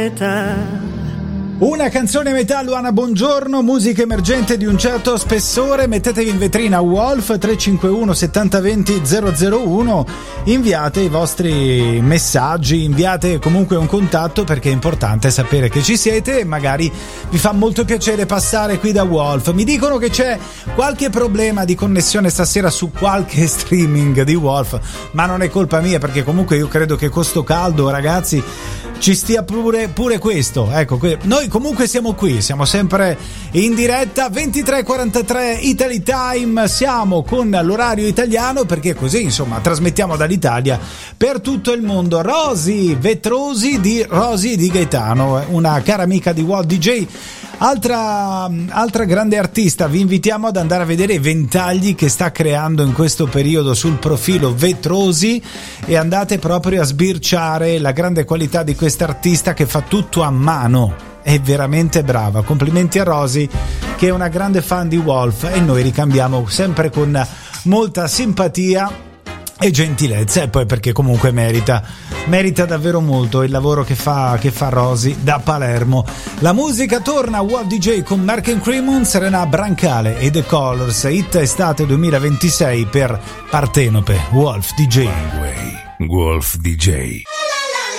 Una canzone metà, Luana Bongiorno, musica emergente di un certo spessore. Mettetevi in vetrina Wolf 351 7020 001, inviate i vostri messaggi, inviate comunque un contatto, perché è importante sapere che ci siete e magari vi fa molto piacere passare qui da Wolf. Mi dicono che c'è qualche problema di connessione stasera su qualche streaming di Wolf, ma non è colpa mia, perché comunque io credo che con sto caldo, ragazzi, ci stia pure questo. Ecco, noi comunque siamo qui, siamo sempre in diretta 23:43 Italy Time, siamo con l'orario italiano, perché così insomma trasmettiamo dall'Italia per tutto il mondo. Rosy Vetrosi di Rosy di Gaetano, una cara amica di World DJ. Altra grande artista, vi invitiamo ad andare a vedere i ventagli che sta creando in questo periodo sul profilo Vetrosi, e andate proprio a sbirciare la grande qualità di quest'artista che fa tutto a mano. È veramente brava. Complimenti a Rosy, che è una grande fan di Wolf, e noi ricambiamo sempre con molta simpatia e gentilezza, e poi perché comunque merita davvero molto il lavoro che fa Rosy da Palermo. La musica torna a Wolf DJ con Mark & Cremon, Serena Brancale e The Colors, hit estate 2026 per Partenope. Wolf DJ. Wolf DJ.